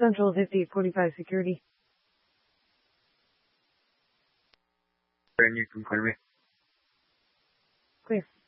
Central 5845 security. And you can clear me. Clear.